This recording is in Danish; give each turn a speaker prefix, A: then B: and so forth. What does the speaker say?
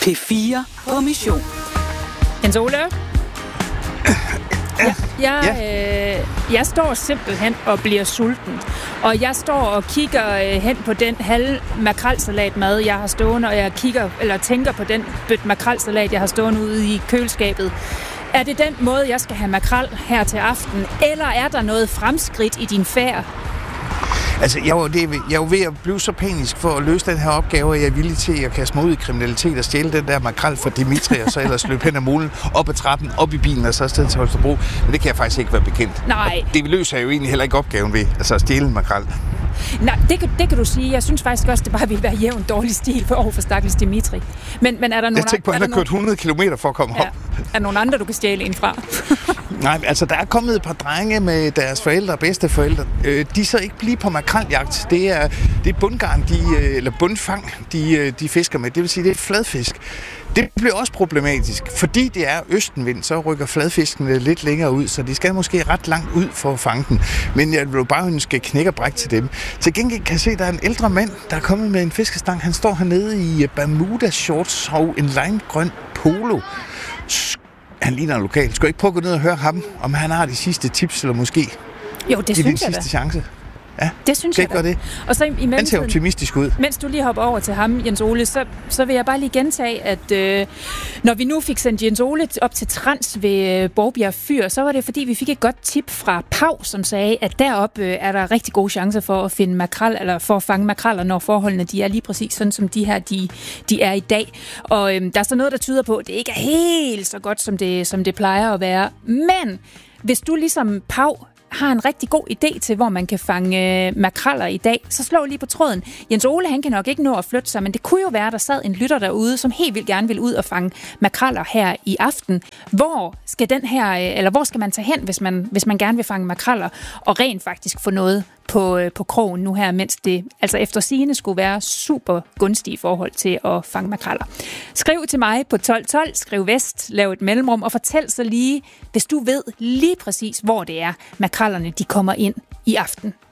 A: P4 på mission.
B: Jens Ole? Jeg står simpelthen og bliver sulten. Og jeg står og kigger hen på den halve makrelsalatmad, jeg har stående, og jeg tænker på den bøt makrelsalat, jeg har stående ude i køleskabet. Er det den måde, jeg skal have makrel her til aften? Eller er der noget fremskridt i din færd?
C: Altså, jeg er jo ved at blive så panisk for at løse den her opgave, at jeg er villig til at kaste mig ud i kriminalitet og stjæle den der makrel fra Dimitri, og så ellers løbe hen ad molen, op ad trappen, op i bilen og så afsted til Holstebro. Men det kan jeg faktisk ikke være bekendt.
B: Nej.
C: Og det løser jo egentlig heller ikke opgaven ved, altså at stjæle en makrel.
B: Nej, det kan du sige. Jeg synes faktisk også, det bare vil være jævn dårlig stil over for stakkels Dimitri. Men er der nogen...
C: Jeg tænker på, at han har kørt 100 kilometer for at komme op.
B: Er der nogen andre, du kan stjæle en fra?
C: Nej, altså der er kommet et par drenge med deres forældre og bedsteforældre. De så ikke blive på makreljagt. Det er bundgarn, eller bundfang, de fisker med. Det vil sige, det er fladfisk. Det bliver også problematisk, fordi det er østenvind, så rykker fladfiskene lidt længere ud, så de skal måske ret langt ud for at fange den. Men jeg vil bare ønske knæk og bræk til dem. Til gengæld kan jeg se, at der er en ældre mand, der er kommet med en fiskestang. Han står hernede i Bermuda shorts og en limegrøn polo. Han ligner en lokal. Skal jeg ikke prøve at gå ned og høre ham, om han har de sidste tips, eller måske
B: jo, det synes jeg da.
C: sidste chance? Ja,
B: det synes jeg da.
C: Det.
B: Og så i
C: han ser optimistisk ud.
B: Mens du lige hopper over til ham, Jens Ole, så vil jeg bare lige gentage, at når vi nu fik sendt Jens Ole op til Trans ved Borgbjerg Fyr, så var det fordi, vi fik et godt tip fra Pau, som sagde, at deroppe er der rigtig gode chancer for at finde makrel, eller for at fange makreller, når forholdene de er lige præcis sådan, som de her de er i dag. Og der er så noget, der tyder på, at det ikke er helt så godt, som det plejer at være. Men hvis du ligesom Pau har en rigtig god idé til, hvor man kan fange makreller i dag, så slå lige på tråden. Jens Ole, han kan nok ikke nå at flytte sig, men det kunne jo være, der sad en lytter derude, som helt vildt gerne vil ud og fange makreller her i aften. Hvor skal man tage hen, hvis man gerne vil fange makreller, og rent faktisk få noget på krogen nu her, mens det altså efter sigende skulle være super gunstige i forhold til at fange makreller. Skriv til mig på 1212, skriv vest, lav et mellemrum, og fortæl så lige, hvis du ved lige præcis, hvor det er, makrellerne de kommer ind i aften.